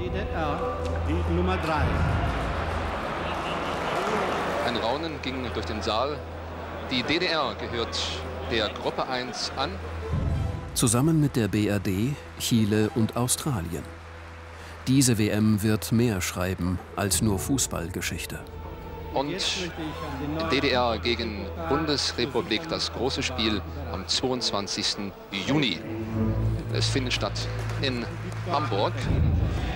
DDR, die Nummer 3. Ein Raunen ging durch den Saal. Die DDR gehört der Gruppe 1 an. Zusammen mit der BRD, Chile und Australien. Diese WM wird mehr schreiben als nur Fußballgeschichte. Und DDR gegen Bundesrepublik, das große Spiel am 22. Juni. Es findet statt in Hamburg.